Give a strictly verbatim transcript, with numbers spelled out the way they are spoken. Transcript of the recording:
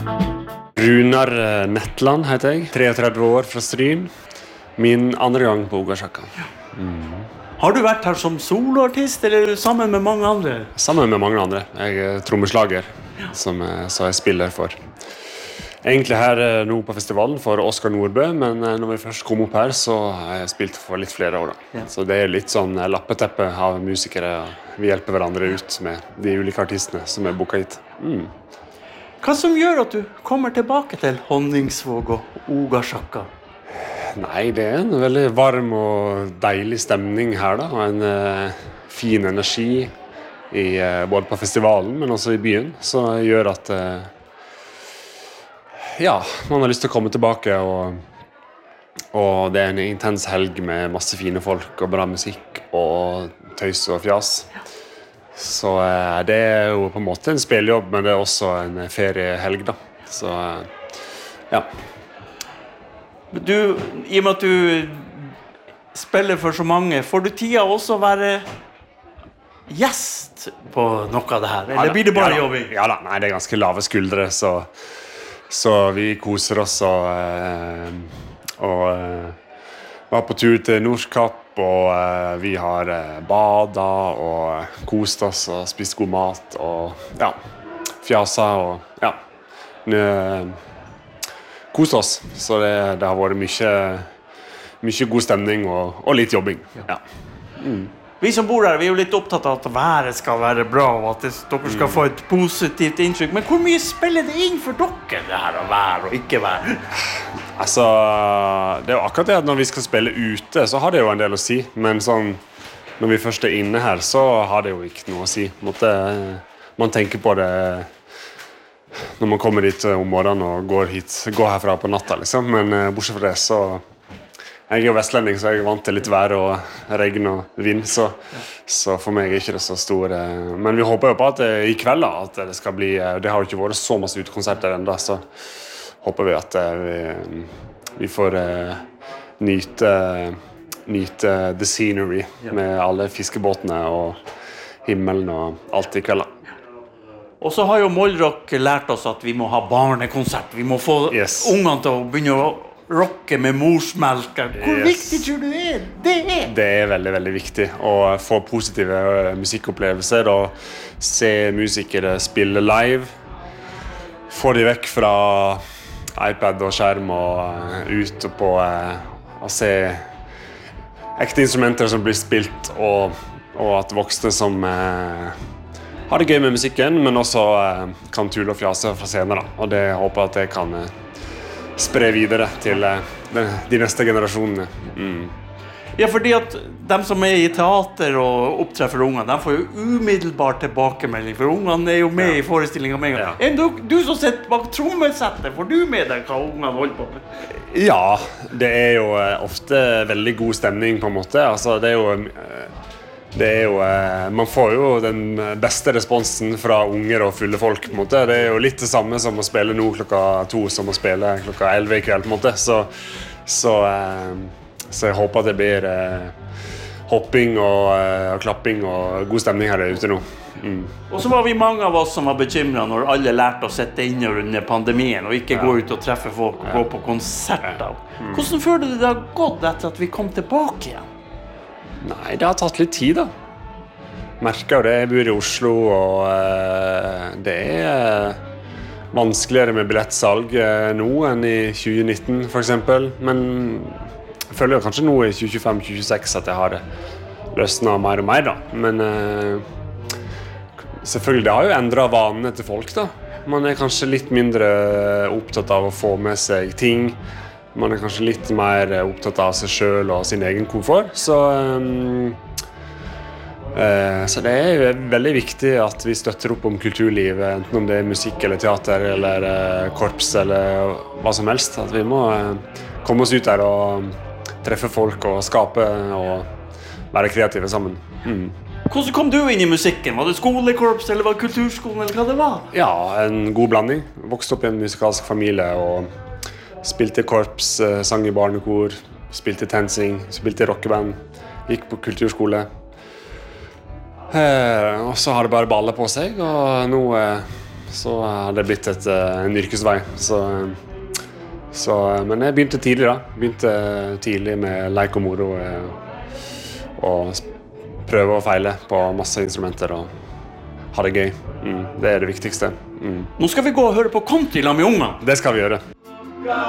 Runar Netland heter jeg, treogtretti år fra Stryn. Min andre gang på Ugasjaka. Mm. Har du vært her som soloartist, eller sammen med mange andre? Sammen med mange andre. Jeg er trommeslager, ja. som, så jeg spiller for. Egentlig her nå på festivalen for Oskar Nordbø, men når vi først kom opp her, så har jeg spilt for litt flere år. Da. Ja. Så det er litt sånn lappeteppe av musikere. Vi hjelper hverandre ut med de ulike artistene som er boka hit. Mm. Hva som gjør at du kommer tilbake til Honningsvåg og Ugasjaka? Nei, det er en veldig varm og deilig stemning her da, og en uh, fin energi i, uh, både på festivalen, men også i byen, som gjør at uh, ja, man har lyst til å komme tilbake, og, og det er en intens helg med masse fine folk og bra musikk og tøys og fjas. Så uh, det er jo på en måte en spillejobb, men det er også en feriehelg da. Så uh, ja. Du, i og med at du spiller for så mange, får du tida også å være gjest på noe av det her? Eller ja, blir det bare ja, jobbing? Ja da, nei, det er ganske lave skuldre, så, så vi koser oss og, uh, og uh, var på tur til Nordkapp, og uh, vi har uh, bada og kost oss og spist god mat og ja, fjasa og ja, uh, kost oss. Så det, det har vært mye, mye god stemning og, og litt jobbing. Ja. Mm. Vi som bor her, vi er jo litt opptatt av at været skal være bra, og at det, dere skal få et positivt inntrykk. Men hvor mye spiller det inn for dere, det her å være og ikke være? Altså, det er jo akkurat det at når vi skal spille ute, så har det jo en del å si. Men sånn, når vi først er inne her, så har det jo ikke noe å si. Måtte, man tenker på det når man kommer dit om morgenen og går, hit, går herfra på natta, liksom. Men bortsett fra det, så... Jeg er jo vestlending, så jeg er vant til litt vær og regn og vind, så, så for meg er ikke det så stor. Men vi håper jo på at det, i kveld da, at det skal bli, det har jo ikke vært så masse utekonserter enda, så håper vi at vi, vi får uh, nyte, nyte the scenery med alle fiskebåtene og himmelen og alt i kveld. Og så har jo Mollrock lært oss at vi må ha barnekonsert, vi må få yes. ungene til å begynne å rocke med morsmelker. Hvor yes. viktig tror du er det er? Det er veldig, veldig viktig å få positive musikkopplevelser og se musikere spille live. Få de vekk fra iPad og skjerm og ut på å se ekte instrumenter som blir spilt, og, og at voksne som eh, har det gøy med musikken, men også eh, kan tulle og fjase fra scenen. Da. Og det håper jeg at det kan eh, spre videre til uh, de, de neste generasjonene. Mm. Ja, fordi at de som er i teater og opptrer for ungene, de får jo umiddelbart tilbakemelding, for ungene er jo med ja. i forestillingen med en gang. Ja. Du, du som sitter bak trommesettet, får du med deg hva ungene holder på med? Ja, det er jo uh, ofte veldig god stemning på en måte. Altså, det er jo... Uh, Det er jo, eh, man får jo den beste responsen fra unger og fulle folk, på en måte. Det er jo litt det samme som å spille nå klokka to, som å spille klokka elleve i kveld, på en måte. Så, så, eh, så jeg håper at det blir eh, hopping og, eh, og klapping og god stemning her ute nå. Mm. Og så var vi mange av oss som var bekymret når alle lærte å sitte inne under pandemien og ikke ja. gå ut og treffe folk og ja. gå på konserter. Mm. Hvordan føler du det har gått etter at vi kom tilbake igjen? Nei, det har tatt litt tid da. Merker jo det, jeg bor i Oslo, og uh, det er uh, vanskeligere med billettsalg uh, nå enn i tjue nitten for eksempel. Men jeg føler jo kanskje nå i tjue tjuefem til tjue tjueseks at jeg har løsnet mer og mer da. Men uh, selvfølgelig, det har jo endret vanene til folk da. Man er kanskje litt mindre opptatt av å få med seg ting. Man er kanskje litt mer opptatt av seg selv og sin egen komfort. Så, um, uh, så det er veldig viktig at vi støtter opp om kulturlivet, enten om det er musikk eller teater eller uh, korps eller hva som helst. At vi må uh, komme oss ut der og treffe folk og skape og være kreative sammen. Mm. Hvordan kom du inn i musikken? Var det skolekorps eller var det kulturskolen eller hva det var? Ja, en god blanding. Vokste opp i en musikalsk familie og spilte korps, sang i barnekor, spilte tensing, spilte rockeband, gikk på kulturskole. Eh, og så har det bare ballet på seg, og nå eh, så hadde det blitt et, en yrkesvei. Så, så, men jeg begynte tidlig da. Begynte tidlig med leik og moro. Og prøve og feile på masse instrumenter og ha det gøy. Mm, det er det viktigste. Mm. Nå skal vi gå og høre på country la med ungene. Det skal vi gjøre.